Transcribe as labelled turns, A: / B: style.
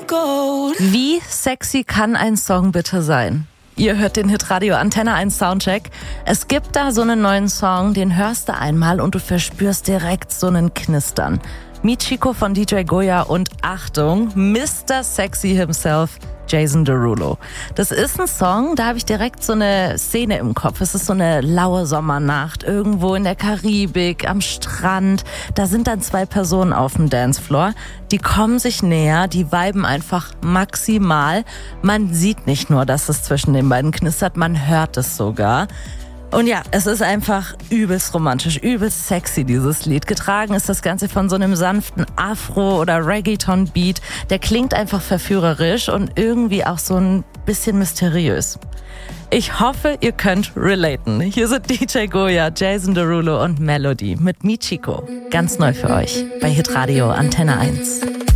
A: Wie sexy kann ein Song bitte sein? Ihr hört den Hitradio Antenne 1 Soundcheck. Es gibt da so einen neuen Song, den hörst du einmal und du verspürst direkt so einen Knistern. Michiko von DJ Goya und Achtung, Mr. Sexy himself, Jason Derulo. Das ist ein Song, da habe ich direkt so eine Szene im Kopf. Es ist so eine laue Sommernacht, irgendwo in der Karibik, am Strand. Da sind dann zwei Personen auf dem Dancefloor. Die kommen sich näher, die viben einfach maximal. Man sieht nicht nur, dass es zwischen den beiden knistert, man hört es sogar. Und ja, es ist einfach übelst romantisch, übelst sexy, dieses Lied. Getragen ist das Ganze von so einem sanften Afro- oder Reggaeton-Beat. Der klingt einfach verführerisch und irgendwie auch so ein bisschen mysteriös. Ich hoffe, ihr könnt relaten. Hier sind DJ Goya, Jason Derulo und Melody mit Michiko. Ganz neu für euch bei Hitradio Antenne 1.